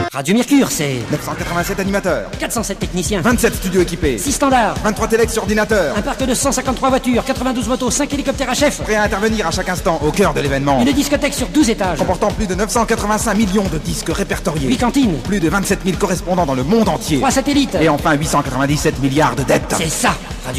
Radio Mercure, c'est 987 animateurs, 407 techniciens, 27 studios équipés, 6 standards, 23 téléx sur ordinateur, un parc de 153 voitures, 92 motos, 5 hélicoptères à chef, prêts à intervenir à chaque instant au cœur de l'événement, une discothèque sur 12 étages, comportant plus de 985 millions de disques répertoriés, 8 cantines, plus de 27 000 correspondants dans le monde entier, 3 satellites, et enfin 897 milliards de dettes. c'est ça,